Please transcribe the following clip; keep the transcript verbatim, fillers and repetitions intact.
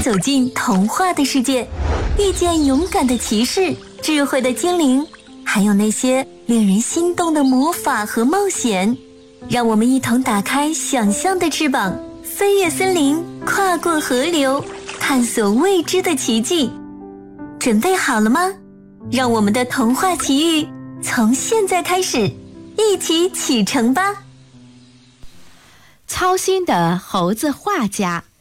走进童话的世界，遇见勇敢的骑士、智慧的精灵，还有那些令人心动的魔法和冒险。让我们一同打开想象的翅膀，飞越森林，跨过河流，探索未知的奇迹。准备好了吗？让我们的童话奇遇从现在开始，一起启程吧。 操心的猴子画家。